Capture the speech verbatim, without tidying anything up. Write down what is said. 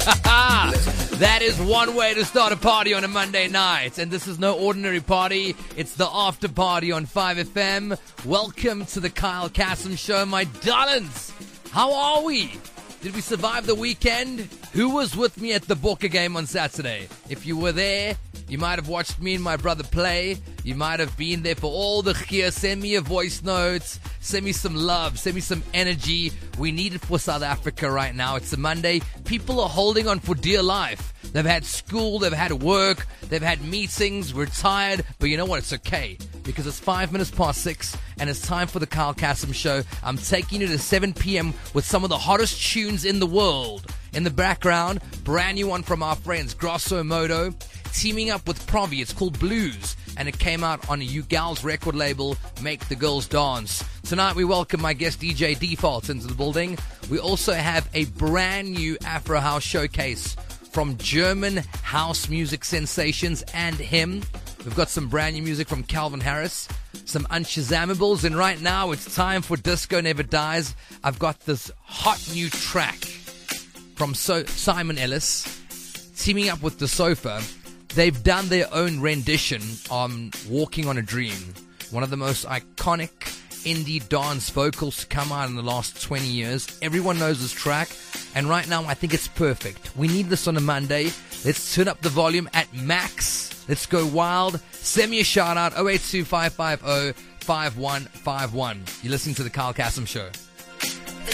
That is one way to start a party on a Monday night. And this is no ordinary party. It's the after party on five F M. Welcome to the Kyle Kassem Show, my darlings. How are we? Did we survive the weekend? Who was with me at the Bokke game on Saturday? If you were there, you might have watched me and my brother play. You might have been there for all the gear. Send me a voice note. Send me some love. Send me some energy. We need it for South Africa right now. It's a Monday. People are holding on for dear life. They've had school. They've had work. They've had meetings. We're tired. But you know what? It's okay. Because it's five minutes past six. And it's time for the Kyle Kassem Show. I'm taking you to seven p.m. with some of the hottest tunes in the world. In the background, brand new one from our friends Grosso Modo, teaming up with Provi. It's called Blues, and it came out on U Gal's record label, Make the Girls Dance. Tonight we welcome my guest D J Default into the building. We also have a brand new Afro House showcase from German house music sensations and him. We've got some brand new music from Calvin Harris, some Unshazamables, and right now it's time for Disco Never Dies. I've got this hot new track from so- Simon Ellis, teaming up with The Sofa. They've done their own rendition on Walking on a Dream, one of the most iconic indie dance vocals to come out in the last twenty years. Everyone knows this track, and right now I think it's perfect. We need this on a Monday. Let's turn up the volume at max. Let's go wild. Send me a shout out, oh eight two five five oh five one five one. You're listening to the Kyle Kassem Show.